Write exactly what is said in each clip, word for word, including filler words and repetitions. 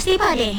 Nasi Padeh.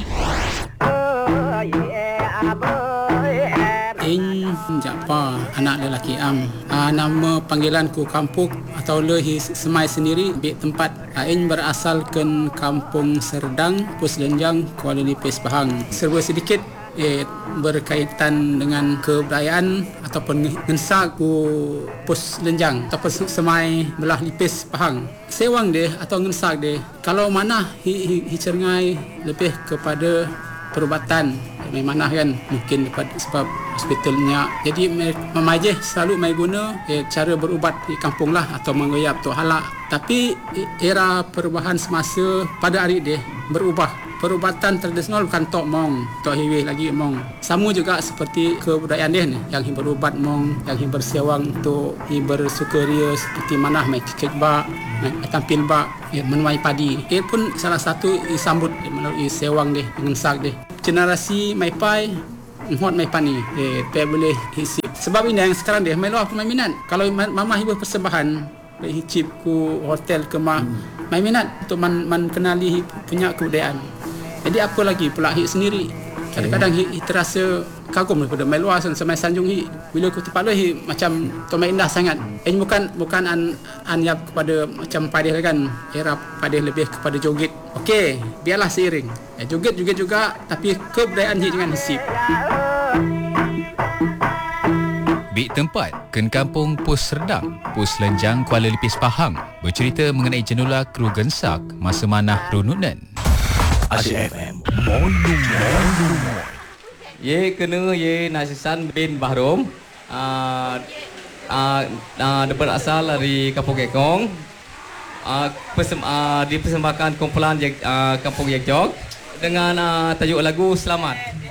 In Japa, anak lelaki Am. Uh, nama panggilan ku kampung atau lehi semai sendiri bik tempat. Uh, in berasal ke Kampung Serdang, Pos Lenjang, Kuala Nipis, Pahang. Serba sedikit eh, berkaitan dengan kebudayaan ataupun ngensak ku Pos Lenjang ataupun semai belah Nipis, Pahang. Sewang dia atau ngensak dia, kalau mana hi, hi, hi cengai lebih kepada perubatan memang kan mungkin sebab hospitalnya, jadi memajih selalu mai guna eh, cara berubat di kampung lah atau mengoyap tok halak. Tapi era perubahan semasa pada hari dia berubah, perubatan tradisional bukan tok mong, tok hiwih lagi mong. Sama juga seperti kebudayaan dia ni yang berubat mong, yang bersewang untuk bersukaria seperti mana mai kek bak, mai tampil bak, ya, menuai padi. Ia pun salah satu disambut melalui sewang dia, mengensak dia. Generasi mai pai hot mai pani eh pe boleh hisip. Sebab ini yang sekarang dia mai luar mai minat. Kalau mama hibah persembahan hicip ku hotel ke mah hmm. mai minat untuk man, man kenali punya kebudayaan. Jadi apa lagi pula hit sendiri. Kadang-kadang hit, hit terasa kagum daripada mai luar sampai Sanjung hit. Bila ku tempat luar hit macam tu mai indah sangat. Eh bukan bukan an an yap kepada macam padeh kan. Era padeh lebih kepada joget. Okey, biarlah seiring. Eh, joget-joget juga tapi kebudayaan hit jangan hisip. Bik tempat Ken Kampung Pos Serdang, Pos Lenjang, Kuala Lipis, Pahang bercerita mengenai jenula kru gensak masa manah rununan. Asyik F M Mono Ye kena ye Nasisan bin Bahrom. Ah uh, uh, uh, berasal dari Kampung Kekong. Uh, persem, uh, dipersembahkan kumpulan uh, Kampung Yekjok dengan uh, tajuk lagu Selamat.